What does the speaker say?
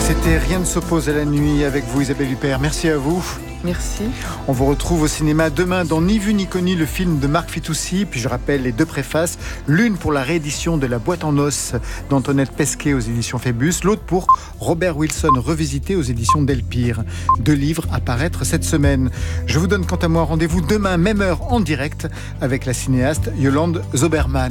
C'était Rien ne s'oppose à la nuit avec vous, Isabelle Huppert. Merci à vous. Merci. On vous retrouve au cinéma demain dans Ni vu ni connu, le film de Marc Fitoussi. Puis je rappelle les deux préfaces. L'une pour la réédition de La boîte en os d'Antoinette Pesquet aux éditions Phébus. L'autre pour Robert Wilson revisité aux éditions Delpire. 2 livres à paraître cette semaine. Je vous donne quant à moi rendez-vous demain, même heure, en direct avec la cinéaste Yolande Zoberman.